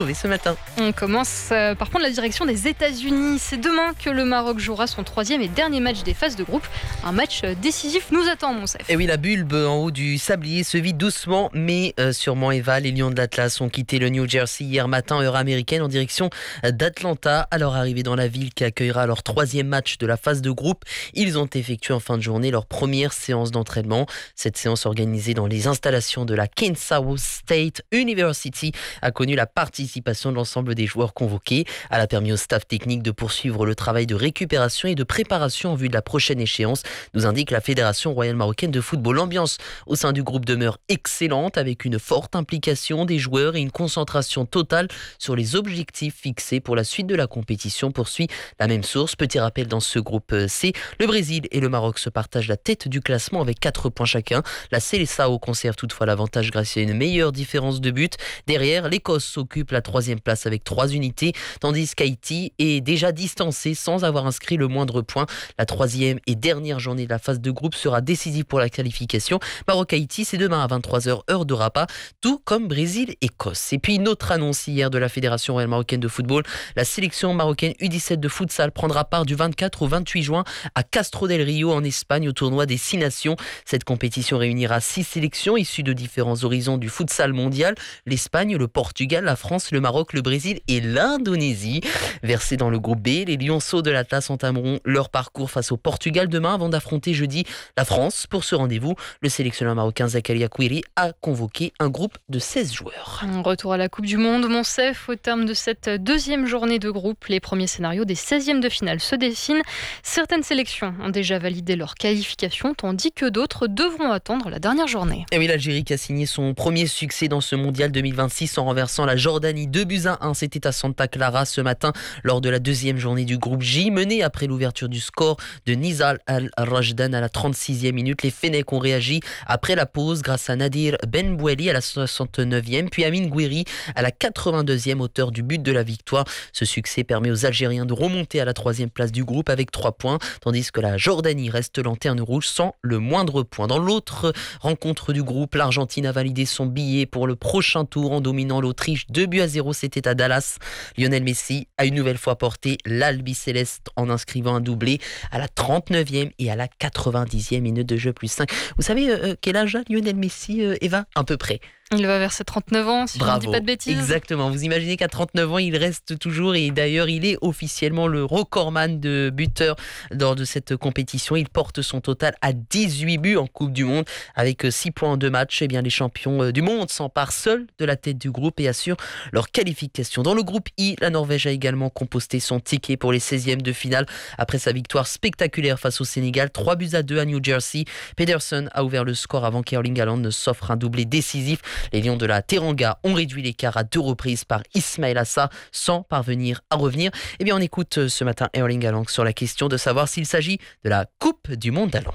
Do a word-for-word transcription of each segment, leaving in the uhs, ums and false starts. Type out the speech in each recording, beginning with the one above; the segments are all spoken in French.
Ce matin. On commence par prendre la direction des États-Unis. C'est demain que le Maroc jouera son troisième et dernier match des phases de groupe. Un match décisif nous attend, Monsef. Et oui, la bulbe en haut du sablier se vide doucement, mais euh, sûrement, Eva. Les Lions de l'Atlas ont quitté le New Jersey hier matin, heure américaine, en direction d'Atlanta. À leur arrivée dans la ville qui accueillera leur troisième match de la phase de groupe, ils ont effectué en fin de journée leur première séance d'entraînement. Cette séance organisée dans les installations de la Kansas State University a connu la participation de l'ensemble des joueurs convoqués. Elle a permis au staff technique de poursuivre le travail de récupération et de préparation en vue de la prochaine échéance, nous indique la Fédération royale marocaine de football. L'ambiance au sein du groupe demeure excellente, avec une forte implication des joueurs et une concentration totale sur les objectifs fixés pour la suite de la compétition, poursuit la même source. Petit rappel, dans ce groupe C, le Brésil et le Maroc se partagent la tête du classement avec quatre points chacun. La Seleção conserve toutefois l'avantage grâce à une meilleure différence de but. Derrière, l'Écosse occupe la troisième place avec trois unités, tandis qu'Haïti est déjà distancé sans avoir inscrit le moindre point. La troisième et dernière journée de la phase de groupe sera décisive pour la qualification. Maroc-Haïti, c'est demain à vingt-trois heures, heure de Rapa, tout comme Brésil-Écosse. Et puis une autre annonce hier de la Fédération royale marocaine de football. La sélection marocaine U dix-sept de futsal prendra part du vingt-quatre au vingt-huit juin à Castro del Rio en Espagne au tournoi des Six Nations. Cette compétition réunira six sélections issues de différents horizons du futsal mondial: l'Espagne, le Portugal, la France, le Maroc, le Brésil et l'Indonésie. Versés dans le groupe B, les Lionceaux de l'Atlas entameront leur parcours face au Portugal demain avant d'affronter jeudi la France. Pour ce rendez-vous, le sélectionneur marocain Zakaria Kouiri a convoqué un groupe de seize joueurs. Retour à la Coupe du Monde, Monsef. Au terme de cette deuxième journée de groupe, les premiers scénarios des seizièmes de finale se dessinent. Certaines sélections ont déjà validé leur qualification, tandis que d'autres devront attendre la dernière journée. Et oui, l'Algérie qui a signé son premier succès dans ce mondial deux mille vingt-six en renversant la Jordanie deux buts à un. C'était à Santa Clara ce matin lors de la deuxième journée du groupe J. Mené après l'ouverture du score de Nizal Al-Rajdan à la trente-sixième minute, les Fennecs ont réagi après la pause grâce à Nadir Ben Boueli à la soixante-neuvième, puis Amine Gouiri à la quatre-vingt-deuxième, auteur du but de la victoire. Ce succès permet aux Algériens de remonter à la troisième place du groupe avec trois points, tandis que la Jordanie reste lanterne rouge sans le moindre point. Dans l'autre rencontre du groupe, l'Argentine a validé son billet pour le prochain tour en dominant l'Autriche deux buts à zéro. C'était à Dallas. Lionel Messi a une nouvelle fois porté l'Albiceleste en inscrivant un doublé à la trente-neuvième et à la quatre-vingt-dixième minute de jeu plus cinq. Vous savez euh, quel âge a Lionel Messi, euh, Eva? À peu près. Il va vers ses trente-neuf ans, si Bravo. je ne dis pas de bêtises. Exactement. Vous imaginez qu'à trente-neuf ans, il reste toujours, et d'ailleurs, il est officiellement le recordman de buteurs lors de cette compétition. Il porte son total à dix-huit buts en Coupe du Monde. Avec six points en deux matchs, eh bien, les champions du monde s'emparent seuls de la tête du groupe et assurent leur qualification. Dans le groupe I, la Norvège a également composté son ticket pour les seizièmes de finale après sa victoire spectaculaire face au Sénégal, trois buts à deux à New Jersey. Pedersen a ouvert le score avant qu'Erling Haaland ne s'offre un doublé décisif. Les Lions de la Teranga ont réduit l'écart à deux reprises par Ismail Assa sans parvenir à revenir. Eh bien, on écoute ce matin Erling Haaland sur la question de savoir s'il s'agit de la Coupe du Monde d'Haaland.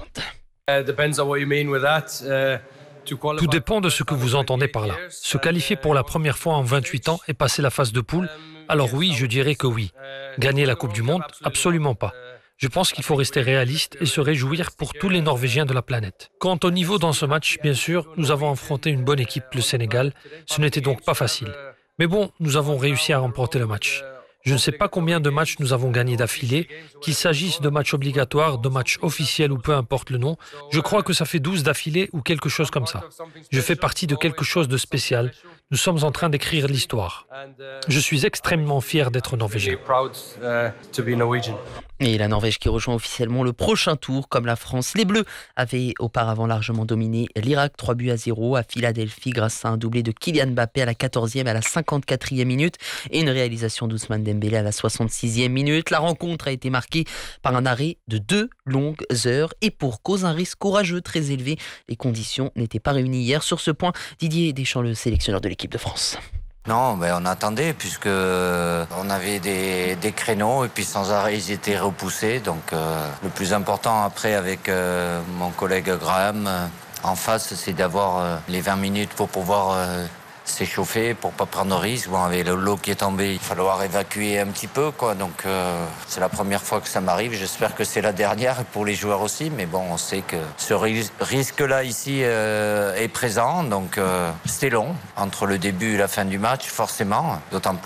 Tout dépend de ce que vous entendez par là. Se qualifier pour la première fois en vingt-huit ans et passer la phase de poule, alors oui, je dirais que oui. Gagner la Coupe du Monde, absolument pas. Je pense qu'il faut rester réaliste et se réjouir pour tous les Norvégiens de la planète. Quant au niveau dans ce match, bien sûr, nous avons affronté une bonne équipe, le Sénégal. Ce n'était donc pas facile. Mais bon, nous avons réussi à remporter le match. Je ne sais pas combien de matchs nous avons gagnés d'affilée, qu'il s'agisse de matchs obligatoires, de matchs officiels ou peu importe le nom. Je crois que ça fait douze d'affilée ou quelque chose comme ça. Je fais partie de quelque chose de spécial. Nous sommes en train d'écrire l'histoire. Je suis extrêmement fier d'être norvégien. Et la Norvège qui rejoint officiellement le prochain tour, comme la France. Les Bleus avaient auparavant largement dominé l'Irak, trois buts à zéro à Philadelphie grâce à un doublé de Kylian Mbappé à la quatorzième et à la cinquante-quatrième minute et une réalisation d'Ousmane Dembélé à la soixante-sixième minute. La rencontre a été marquée par un arrêt de deux longues heures et pour cause, un risque courageux très élevé. Les conditions n'étaient pas réunies hier. Sur ce point, Didier Deschamps, le sélectionneur de l'équipe de France. Non, ben on attendait puisque on avait des, des créneaux et puis sans arrêt ils étaient repoussés. Donc euh, le plus important après avec euh, mon collègue Graham euh, en face, c'est d'avoir euh, les vingt minutes pour pouvoir euh, s'échauffer pour pas prendre de risque. Bon, avec l'eau qui est tombée, il va falloir évacuer un petit peu, quoi. Donc euh, c'est la première fois que ça m'arrive. J'espère que c'est la dernière pour les joueurs aussi. Mais bon, on sait que ce risque-là ici euh, est présent. Donc euh, c'était long entre le début et la fin du match, forcément. D'autant plus